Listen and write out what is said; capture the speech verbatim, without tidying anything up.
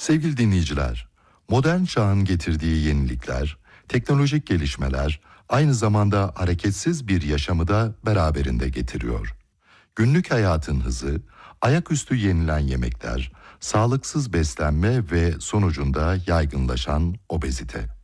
Sevgili dinleyiciler, modern çağın getirdiği yenilikler, teknolojik gelişmeler aynı zamanda hareketsiz bir yaşamı da beraberinde getiriyor. Günlük hayatın hızı, ayaküstü yenilen yemekler, sağlıksız beslenme ve sonucunda yaygınlaşan obezite.